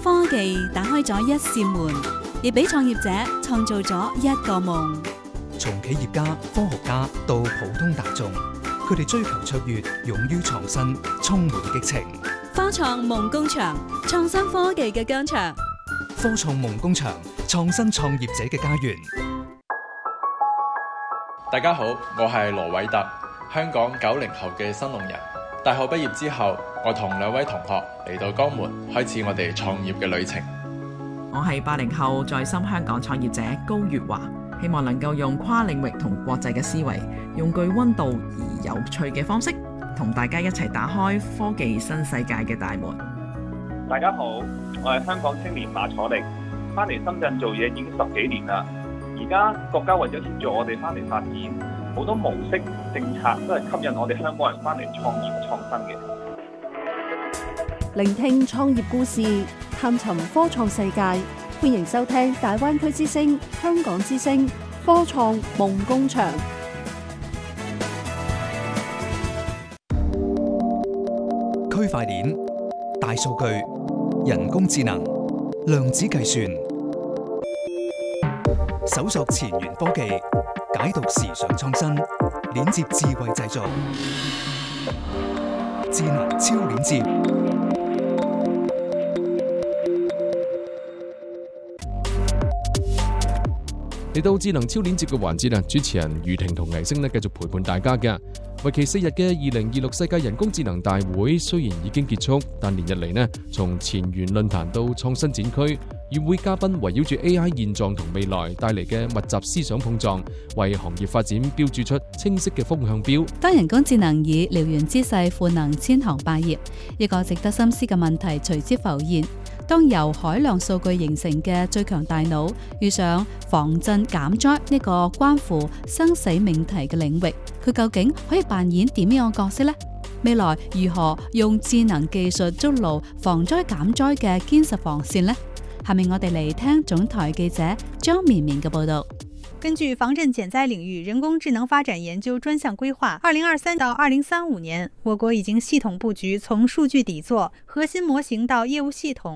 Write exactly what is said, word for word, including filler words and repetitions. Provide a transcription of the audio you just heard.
科技打開咗一扇門，亦俾創業者創造咗一個夢。 從企業家、科學家到普通大眾，佢哋追求卓越，勇於創新，充滿激情。 科創夢工場，創新科技嘅疆場。 科創夢工場，創新創業者嘅家園。 大家好，我係羅偉特，香港九零後嘅新農人。大學畢業之後，我同兩位同學嚟到江門，開始我哋創業嘅旅程。 我係八零後在深香港創業者高月華，希望能夠用跨領域同國際嘅思維，用具溫度而有趣嘅方式，同大家一齊打開科技新世界嘅大門。 大家好，我係香港青年馬楚力，翻嚟深圳做嘢已經十幾年啦。而家國家為咗協助我哋翻嚟發展，好多模式政策都係吸引我哋香港人翻嚟創業創新嘅。 聆聽創業故事，探尋科創世界，歡迎收聽大灣區之聲、香港之聲科創夢工場。 區塊鏈、大數據、人工智能、量子計算，搜索前沿科技，解讀時尚創新，鏈接智慧製造，智能超鏈接。 嚟到智能超鏈接嘅環節啊，主持人余婷同倪星呢繼續陪伴大家嘅。為期四日嘅二零二六世界人工智能大會雖然已經結束，但連日嚟呢，從前沿論壇到創新展區，與會嘉賓圍繞住 A I 現狀同未來帶嚟嘅密集思想碰撞，為行業發展標註出清晰嘅風向標。 當人工智能以燎原之勢賦能千行百業，一個值得深思嘅問題隨之浮現。當由海量數據形成嘅最強大腦遇上防震減災呢個關乎生死命題嘅領域，佢究竟可以扮演點樣嘅角色呢？未來如何用智能技術築牢防災減災嘅堅實防線呢？下面我哋嚟聽總台記者張綿綿嘅報道。 根據防震減災領域人工智能發展研究專項規劃，二零二三到二零三五年，我國已經系統佈局從數據底座、核心模型到業務系統、